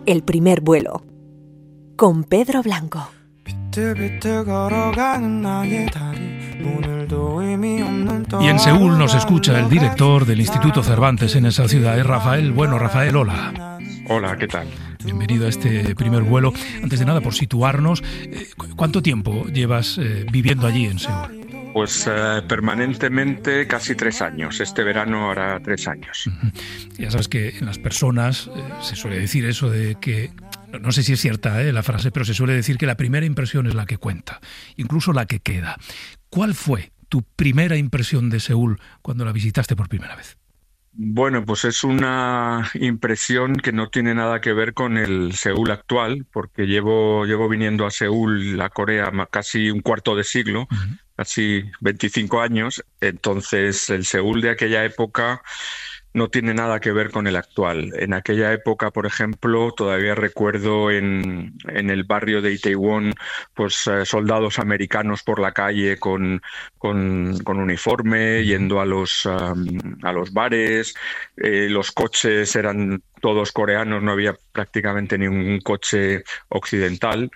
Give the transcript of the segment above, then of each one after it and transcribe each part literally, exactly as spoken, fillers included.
El primer vuelo, con Pedro Blanco. Y en Seúl nos escucha el director del Instituto Cervantes en esa ciudad, es Rafael Bueno. Rafael, hola. Hola, ¿qué tal? Bienvenido a este primer vuelo. Antes de nada, por situarnos, ¿cuánto tiempo llevas eh, viviendo allí en Seúl? Pues eh, permanentemente casi tres años. Este verano hará tres años. Uh-huh. Ya sabes que en las personas eh, se suele decir eso de que, no sé si es cierta eh, la frase, pero se suele decir que la primera impresión es la que cuenta, incluso la que queda. ¿Cuál fue tu primera impresión de Seúl cuando la visitaste por primera vez? Bueno, pues es una impresión que no tiene nada que ver con el Seúl actual, porque llevo, llevo viniendo a Seúl, a Corea, casi un cuarto de siglo, uh-huh. casi veinticinco años. Entonces, el Seúl de aquella época no tiene nada que ver con el actual. En aquella época, por ejemplo, todavía recuerdo en, en el barrio de Itaewon, pues eh, soldados americanos por la calle con, con, con uniforme, yendo a los, um, a los bares. Eh, los coches eran todos coreanos, no había prácticamente ningún coche occidental.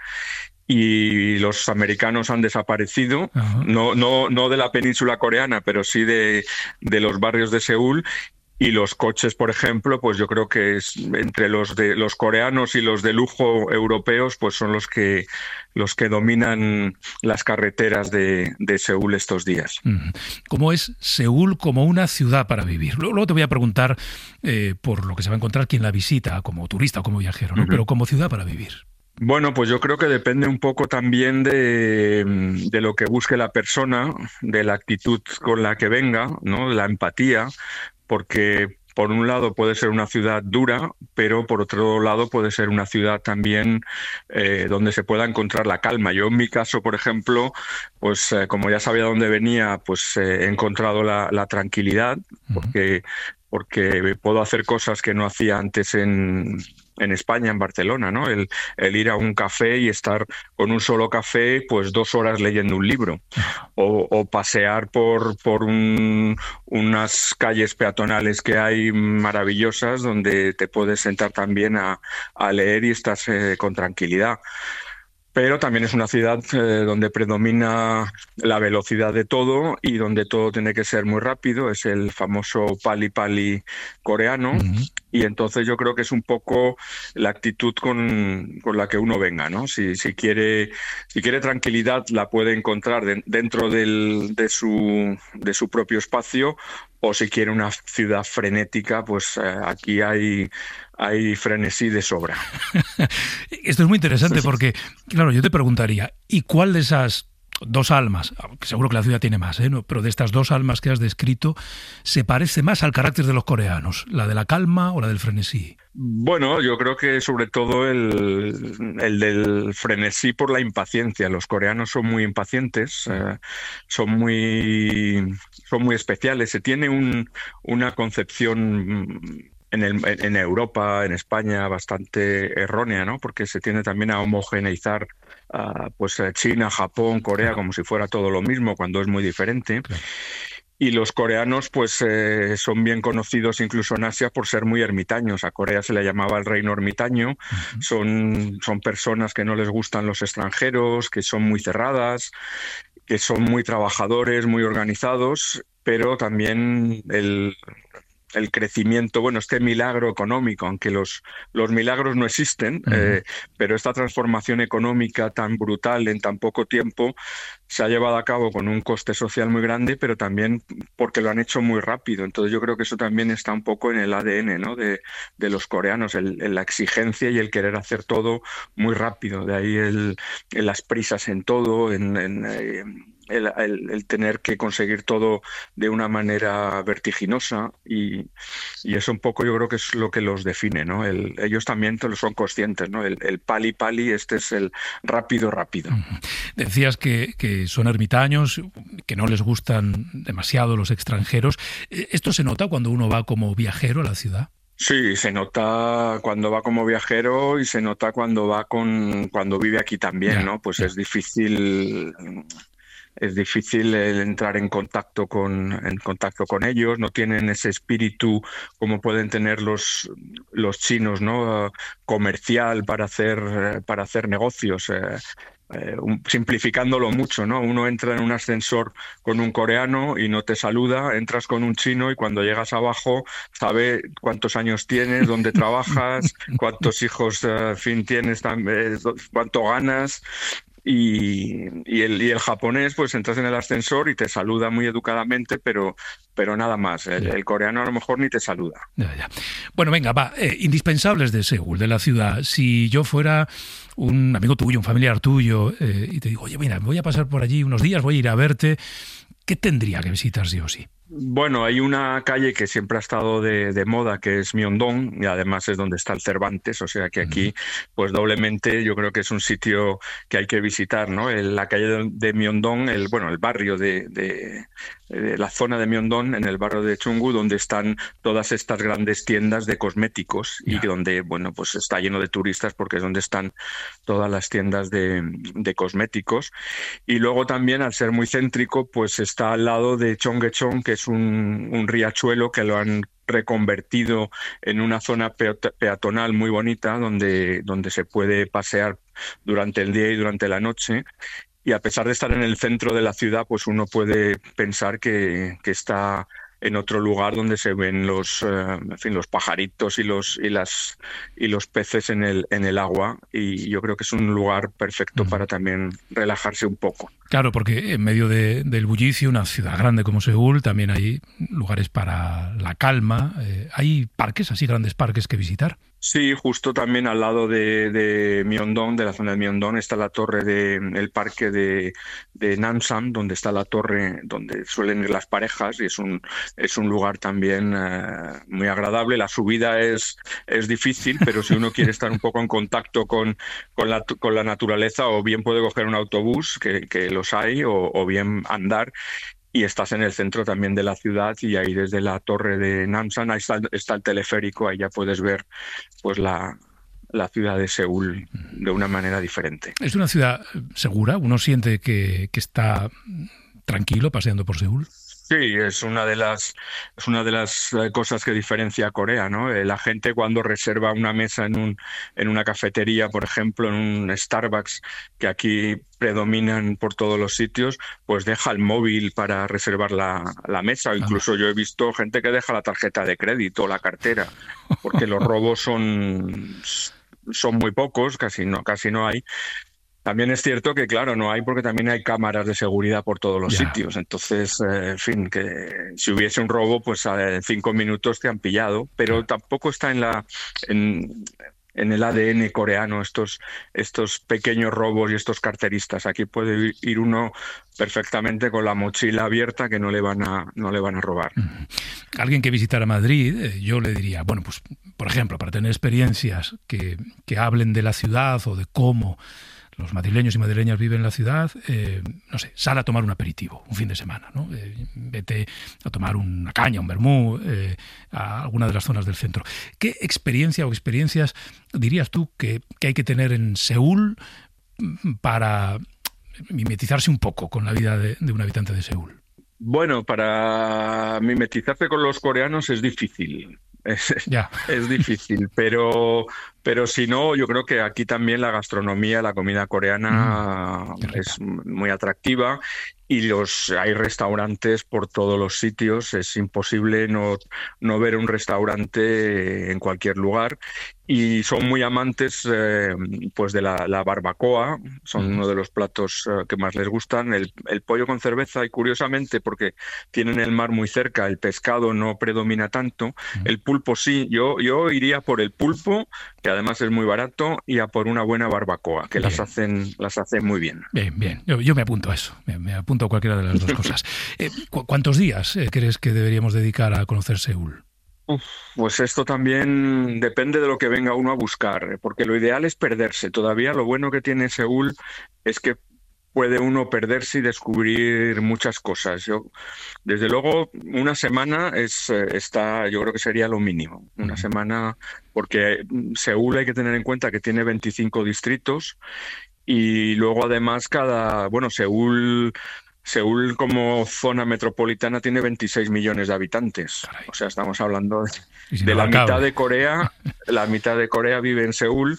Y los americanos han desaparecido, uh-huh. no, no, no de la península coreana, pero sí de, de los barrios de Seúl. Y los coches, por ejemplo, pues yo creo que es entre los de los coreanos y los de lujo europeos, pues son los que los que dominan las carreteras de, de Seúl estos días. ¿Cómo es Seúl como una ciudad para vivir? Luego te voy a preguntar eh, por lo que se va a encontrar quien la visita, como turista o como viajero, ¿no? Uh-huh. Pero como ciudad para vivir. Bueno, pues yo creo que depende un poco también de, de lo que busque la persona, de la actitud con la que venga, ¿no? La empatía. Porque por un lado puede ser una ciudad dura, pero por otro lado puede ser una ciudad también eh, donde se pueda encontrar la calma. Yo en mi caso, por ejemplo, pues eh, como ya sabía dónde venía, pues eh, he encontrado la, la tranquilidad, porque, porque puedo hacer cosas que no hacía antes en... en España, en Barcelona, ¿no? El, el ir a un café y estar con un solo café, pues dos horas leyendo un libro. O, o pasear por, por un, unas calles peatonales que hay maravillosas donde te puedes sentar también a, a leer y estás eh, con tranquilidad. Pero también es una ciudad eh, donde predomina la velocidad de todo y donde todo tiene que ser muy rápido. Es el famoso pali pali coreano. Uh-huh. Y entonces yo creo que es un poco la actitud con, con la que uno venga, ¿no? Si, si, quiere, si quiere tranquilidad, la puede encontrar de, dentro del, de, su, de su propio espacio, o si quiere una ciudad frenética, pues eh, aquí hay, hay frenesí de sobra. Esto es muy interesante porque, claro, yo te preguntaría, ¿y cuál de esas dos almas, seguro que la ciudad tiene más, ¿eh? ¿no? Pero de estas dos almas que has descrito, se parece más al carácter de los coreanos, la de la calma o la del frenesí? Bueno, yo creo que sobre todo el, el del frenesí por la impaciencia. Los coreanos son muy impacientes, eh, son muy, son muy especiales. Se tiene un, una concepción en, el, en Europa, en España, bastante errónea, ¿no? Porque se tiende también a homogeneizar uh, pues China, Japón, Corea, claro, como si fuera todo lo mismo, cuando es muy diferente. Claro. Y los coreanos pues eh, son bien conocidos incluso en Asia por ser muy ermitaños. A Corea se le llamaba el reino ermitaño. Uh-huh. Son, son personas que no les gustan los extranjeros, que son muy cerradas, que son muy trabajadores, muy organizados, pero también el... el crecimiento, bueno, este milagro económico, aunque los, los milagros no existen, uh-huh. eh, pero esta transformación económica tan brutal en tan poco tiempo se ha llevado a cabo con un coste social muy grande, pero también porque lo han hecho muy rápido. Entonces yo creo que eso también está un poco en el A D N, ¿no? de, de los coreanos, el, el, la exigencia y el querer hacer todo muy rápido. De ahí el, el las prisas en todo, en... en eh, El, el, el tener que conseguir todo de una manera vertiginosa y, y eso un poco yo creo que es lo que los define, ¿no? El, ellos también lo son conscientes, ¿no? El, el pali pali, este es el rápido rápido. Uh-huh. Decías que, que son ermitaños, que no les gustan demasiado los extranjeros. ¿Esto se nota cuando uno va como viajero a la ciudad? Sí, se nota cuando va como viajero y se nota cuando va con cuando vive aquí también, yeah, ¿no? Pues yeah. es difícil es difícil el entrar en contacto con, en contacto con ellos, no tienen ese espíritu como pueden tener los, los chinos, ¿no? Comercial para hacer, para hacer negocios. Eh, eh, un- simplificándolo mucho, ¿no? Uno entra en un ascensor con un coreano y no te saluda, entras con un chino y cuando llegas abajo sabe cuántos años tienes, dónde trabajas, cuántos hijos, eh, en fin, tienes, tam- eh, cuánto ganas. Y, y el, y el japonés, pues entras en el ascensor y te saluda muy educadamente, pero, pero nada más. El, Ya, el coreano a lo mejor ni te saluda. ya, ya. Bueno, venga, va. eh, indispensables de Seúl, de la ciudad. Si yo fuera un amigo tuyo, un familiar tuyo, eh, y te digo, oye, mira, voy a pasar por allí unos días, voy a ir a verte, ¿qué tendría que visitar sí o sí? Bueno, hay una calle que siempre ha estado de, de moda, que es Myeongdong, y además es donde está el Cervantes, o sea que Ujú. aquí, pues doblemente, yo creo que es un sitio que hay que visitar, ¿no? El- la calle de, de Myeongdong, el, bueno, el barrio de, de- de la zona de Myeongdong, en el barrio de Chungju, donde están todas estas grandes tiendas de cosméticos y Ya. donde, bueno, pues está lleno de turistas porque es donde están todas las tiendas de, de cosméticos. Y luego también, al ser muy céntrico, pues está al lado de Cheonggyecheon, que es un, un riachuelo que lo han reconvertido en una zona peat- peatonal muy bonita donde, donde se puede pasear durante el día y durante la noche. Y a pesar de estar en el centro de la ciudad, pues uno puede pensar que, que está en otro lugar donde se ven los, eh, en fin, los pajaritos y los, y las, y los peces en el, en el agua. Y yo creo que es un lugar perfecto Ujú. para también relajarse un poco. Claro, porque en medio de- del bullicio, una ciudad grande como Seúl, también hay lugares para la calma. eh, hay parques, así grandes parques que visitar. Sí, justo también al lado de, de Myeongdong, de la zona de Myeongdong, está la torre de, el parque de, de Namsan, donde está la torre donde suelen ir las parejas, y es un, es un lugar también eh, muy agradable. La subida es, es difícil, pero si uno quiere estar un poco en contacto con, con la, con la naturaleza, o bien puede coger un autobús, que, que los hay, o, o bien andar. Y estás en el centro también de la ciudad, y ahí desde la torre de Namsan, ahí está, está el teleférico, ahí ya puedes ver pues la, la ciudad de Seúl de una manera diferente. Es una ciudad eh, segura, uno siente que, que está mm, tranquilo paseando por Seúl. Sí, es una de las, es una de las eh, cosas que diferencia a Corea, ¿no? Eh, la gente cuando reserva una mesa en un, en una cafetería, por ejemplo, en un Starbucks, que aquí predominan por todos los sitios, pues deja el móvil para reservar la, la mesa. O Anda. incluso yo he visto gente que deja la tarjeta de crédito o la cartera, porque los robos son, son muy pocos, casi no, casi no hay. También es cierto que, claro, no hay porque también hay cámaras de seguridad por todos los Ya. sitios. Entonces, eh, en fin, que si hubiese un robo, pues eh, en cinco minutos te han pillado, pero Claro. tampoco está en la, en, en el A D N coreano estos, estos pequeños robos y estos carteristas. Aquí puede ir uno perfectamente con la mochila abierta, que no le van a, no le van a robar. Ujú. Alguien que visitara Madrid, eh, yo le diría, bueno, pues, por ejemplo, para tener experiencias que, que hablen de la ciudad o de cómo los madrileños y madrileñas viven en la ciudad, eh, no sé, sal a tomar un aperitivo un fin de semana, ¿no? Eh, vete a tomar una caña, un vermú, eh, a alguna de las zonas del centro. ¿Qué experiencia o experiencias dirías tú que, que hay que tener en Seúl mm, para mimetizarse un poco con la vida de, de un habitante de Seúl? Bueno, para mimetizarse con los coreanos es difícil. Es, Ya. es difícil, pero, pero si no, yo creo que aquí también la gastronomía, la comida coreana Mm, qué rica. es muy atractiva, y los, hay restaurantes por todos los sitios. Es imposible no, no ver un restaurante en cualquier lugar, y son muy amantes eh, pues de la, la barbacoa. Son Ujú. uno de los platos eh, que más les gustan. El, el pollo con cerveza, y curiosamente, porque tienen el mar muy cerca, el pescado no predomina tanto. Ujú. El pulpo sí. Yo, yo iría por el pulpo, que además es muy barato, y a por una buena barbacoa, que las Bien. hacen, las hacen muy bien. Bien, bien. Yo, yo me apunto a eso. Me, me apunto a cualquiera de las dos cosas. Eh, ¿cu- ¿Cuántos días eh, crees que deberíamos dedicar a conocer Seúl? Uf, pues esto también depende de lo que venga uno a buscar, ¿eh? Porque lo ideal es perderse. Todavía lo bueno que tiene Seúl es que puede uno perderse y descubrir muchas cosas. Yo, desde luego, una semana es, eh, está, yo creo que sería lo mínimo. Una Ujú. semana, porque mm, Seúl hay que tener en cuenta que tiene veinticinco distritos, y luego además cada, bueno, Seúl Seúl como zona metropolitana tiene veintiséis millones de habitantes. Caray. O sea, estamos hablando de, Es de la inabarcable. mitad de Corea. La mitad de Corea vive en Seúl.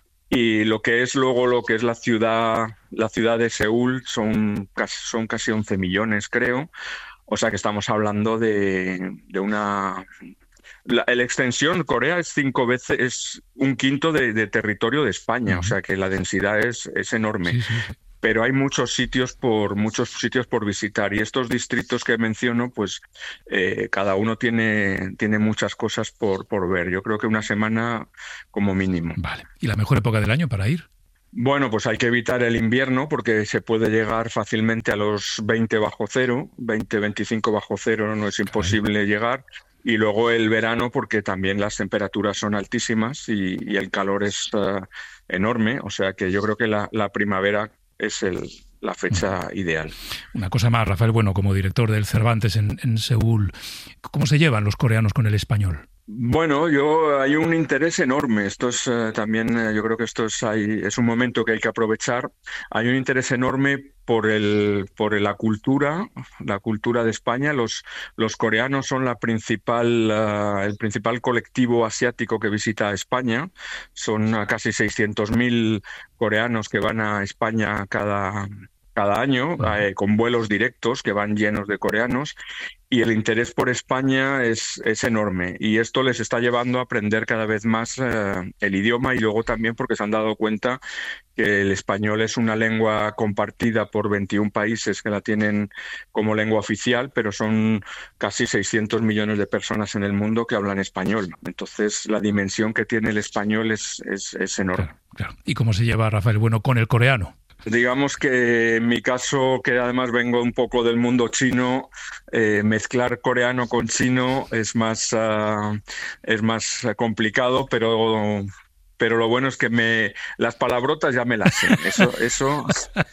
Y lo que es luego lo que es la ciudad, la ciudad de Seúl son casi, son casi once millones, creo. O sea que estamos hablando de, de una... La, la extensión, Corea es cinco veces, es un quinto de, de territorio de España, Uh-huh. o sea que la densidad es, es enorme. Sí, sí, sí. Pero hay muchos sitios por muchos sitios por visitar y estos distritos que menciono, pues eh, cada uno tiene, tiene muchas cosas por, por ver. Yo creo que una semana como mínimo. Vale. ¿Y la mejor época del año para ir? Bueno, pues hay que evitar el invierno porque se puede llegar fácilmente a los veinte bajo cero, veinte, veinticinco bajo cero, no es imposible llegar. Y luego el verano porque también las temperaturas son altísimas y, y el calor es uh, enorme. O sea que yo creo que la, la primavera es el, la fecha ideal. Una cosa más, Rafael Bueno, como director del Cervantes en, en Seúl, ¿cómo se llevan los coreanos con el español? Bueno, yo hay un interés enorme. Esto es eh, también, eh, yo creo que esto es, hay, es un momento que hay que aprovechar. Hay un interés enorme por el, por la cultura, la cultura de España. Los, los coreanos son la principal, uh, el principal colectivo asiático que visita España. Son uh, casi seiscientos mil coreanos que van a España cada cada año, eh, con vuelos directos que van llenos de coreanos, y el interés por España es, es enorme, y esto les está llevando a aprender cada vez más eh, el idioma, y luego también porque se han dado cuenta que el español es una lengua compartida por veintiún países que la tienen como lengua oficial, pero son casi seiscientos millones de personas en el mundo que hablan español. Entonces, la dimensión que tiene el español es, es, es enorme. Claro, claro. ¿Y cómo se lleva Rafael Bueno con el coreano? Digamos que en mi caso, que además vengo un poco del mundo chino, eh, mezclar coreano con chino es más, uh, es más complicado, pero... pero lo bueno es que me las palabrotas ya me las sé. Eso, eso,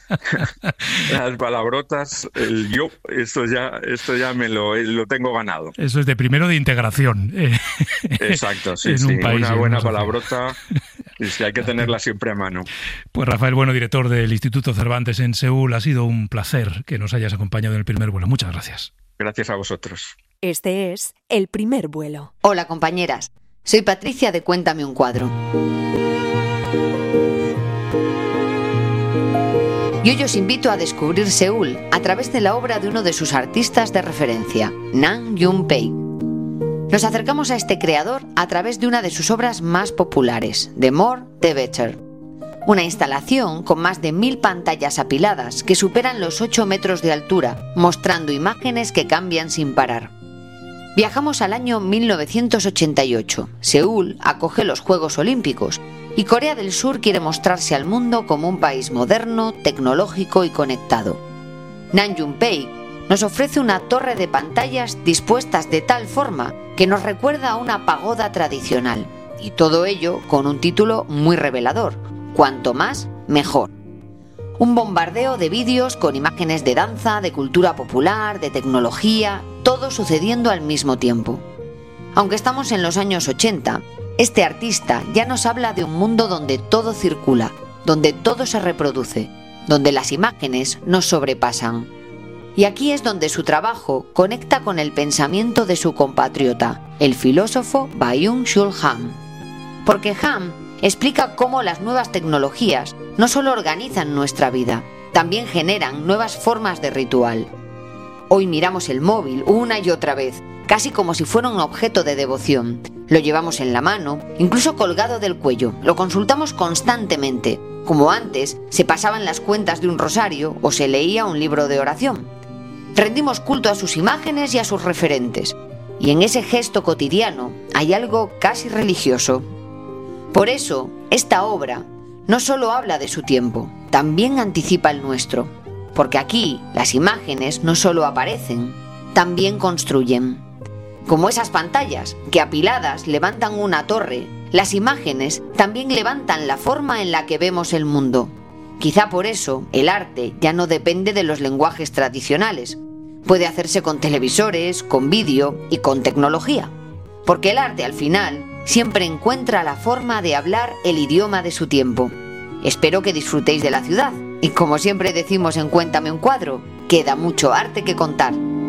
las palabrotas, el yo, esto ya, esto ya me lo, lo tengo ganado. Eso es de primero de integración. Exacto, sí, en sí. Un país, una en buena una palabrota, sí, hay que tenerla siempre a mano. Pues Rafael Bueno, director del Instituto Cervantes en Seúl, ha sido un placer que nos hayas acompañado en el primer vuelo. Muchas gracias. Gracias a vosotros. Este es El Primer Vuelo. Hola, compañeras. Soy Patricia de Cuéntame un cuadro. Y hoy os invito a descubrir Seúl a través de la obra de uno de sus artistas de referencia, Nam June-paik. Nos acercamos a este creador a través de una de sus obras más populares, The More, The Better. Una instalación con más de mil pantallas apiladas que superan los ocho metros de altura, mostrando imágenes que cambian sin parar. Viajamos al año mil novecientos ochenta y ocho. Seúl acoge los Juegos Olímpicos y Corea del Sur quiere mostrarse al mundo como un país moderno, tecnológico y conectado. Nam June-paik nos ofrece una torre de pantallas dispuestas de tal forma que nos recuerda a una pagoda tradicional. Y todo ello con un título muy revelador: Cuanto más, mejor. Un bombardeo de vídeos con imágenes de danza, de cultura popular, de tecnología, todo sucediendo al mismo tiempo. Aunque estamos en los años ochenta, este artista ya nos habla de un mundo donde todo circula, donde todo se reproduce, donde las imágenes nos sobrepasan. Y aquí es donde su trabajo conecta con el pensamiento de su compatriota, el filósofo Byung-Chul Han. Porque Han explica cómo las nuevas tecnologías no solo organizan nuestra vida, también generan nuevas formas de ritual. Hoy miramos el móvil una y otra vez, casi como si fuera un objeto de devoción. Lo llevamos en la mano, incluso colgado del cuello, lo consultamos constantemente, como antes se pasaban las cuentas de un rosario o se leía un libro de oración. Rendimos culto a sus imágenes y a sus referentes, y en ese gesto cotidiano hay algo casi religioso. Por eso, esta obra no solo habla de su tiempo, también anticipa el nuestro, porque aquí las imágenes no solo aparecen, también construyen. Como esas pantallas que apiladas levantan una torre, las imágenes también levantan la forma en la que vemos el mundo. Quizá por eso el arte ya no depende de los lenguajes tradicionales. Puede hacerse con televisores, con vídeo y con tecnología. Porque el arte al final siempre encuentra la forma de hablar el idioma de su tiempo. Espero que disfrutéis de la ciudad y, como siempre decimos en Cuéntame un cuadro, queda mucho arte que contar.